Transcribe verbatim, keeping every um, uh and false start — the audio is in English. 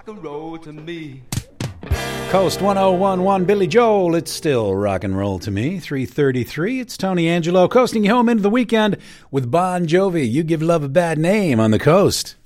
and roll to me. Coast one oh one one, Billy Joel, it's still rock and roll to me. three thirty-three, it's Tony Angelo, coasting you home into the weekend with Bon Jovi. You Give Love a Bad Name on the Coast.